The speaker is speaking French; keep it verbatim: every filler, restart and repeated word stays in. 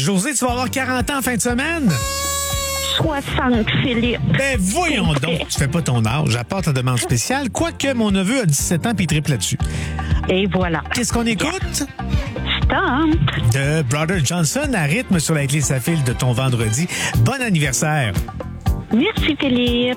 José, tu vas avoir quarante ans en fin de semaine? soixante, Philippe. Ben voyons donc, tu fais pas ton âge, à part ta demande spéciale, quoique mon neveu a dix-sept ans puis il triple là-dessus. Et voilà. Qu'est-ce qu'on écoute? Stomp. De Brother Johnson à rythme sur la clé sa file de ton vendredi. Bon anniversaire! Merci, Philippe.